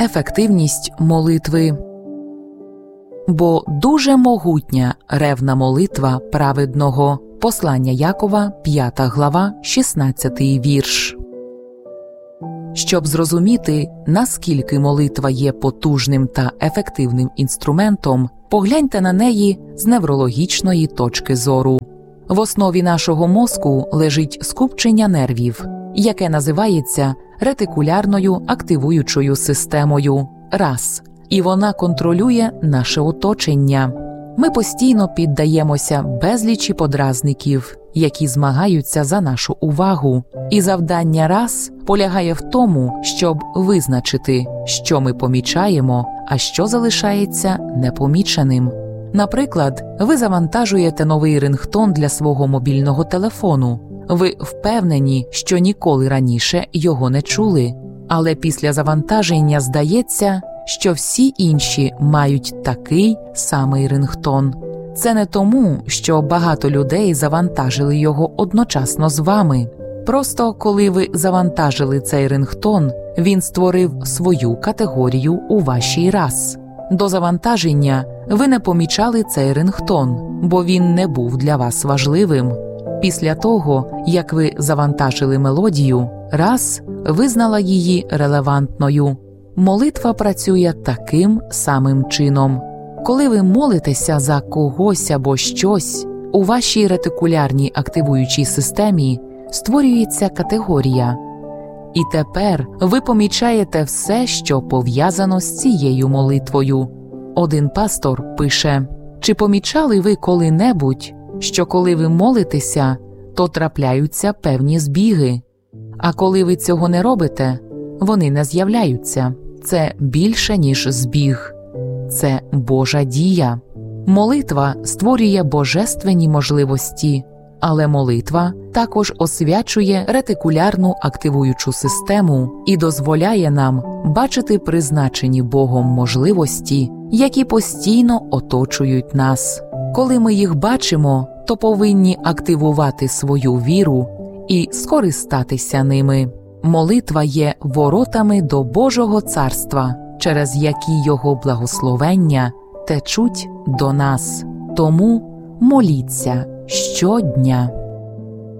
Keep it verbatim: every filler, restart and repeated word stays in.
Ефективність молитви. Бо дуже могутня ревна молитва праведного. Послання Якова, п'ята глава, шістнадцятий вірш. Щоб зрозуміти, наскільки молитва є потужним та ефективним інструментом, погляньте на неї з неврологічної точки зору. В основі нашого мозку лежить скупчення нервів, яке називається ретикулярною активуючою системою – раз, і вона контролює наше оточення. Ми постійно піддаємося безлічі подразників, які змагаються за нашу увагу. І завдання раз полягає в тому, щоб визначити, що ми помічаємо, а що залишається непоміченим. Наприклад, ви завантажуєте новий рингтон для свого мобільного телефону. Ви впевнені, що ніколи раніше його не чули. Але після завантаження здається, що всі інші мають такий самий рингтон. Це не тому, що багато людей завантажили його одночасно з вами. Просто коли ви завантажили цей рингтон, він створив свою категорію у вашій раз. До завантаження ви не помічали цей рингтон, бо він не був для вас важливим. Після того, як ви завантажили мелодію, раз визнала її релевантною. Молитва працює таким самим чином. Коли ви молитеся за когось або щось, у вашій ретикулярній активуючій системі створюється категорія. І тепер ви помічаєте все, що пов'язано з цією молитвою. Один пастор пише: «Чи помічали ви коли-небудь, що коли ви молитеся, то трапляються певні збіги? А коли ви цього не робите, вони не з'являються. Це більше, ніж збіг. Це Божа дія. Молитва створює божественні можливості, але молитва також освячує ретикулярну активуючу систему і дозволяє нам бачити призначені Богом можливості, які постійно оточують нас. Коли ми їх бачимо, то повинні активувати свою віру і скористатися ними. Молитва є воротами до Божого царства, через які Його благословення течуть до нас. Тому моліться щодня.